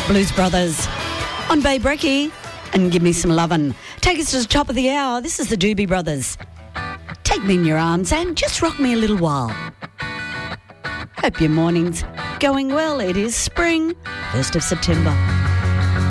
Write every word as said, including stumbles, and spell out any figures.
Blues Brothers on Bay Brekkie and Give Me Some Lovin'. Take us to the top of the hour. This is the Doobie Brothers. Take me in your arms and just rock me a little while. Hope your morning's going well. It is spring, first of September.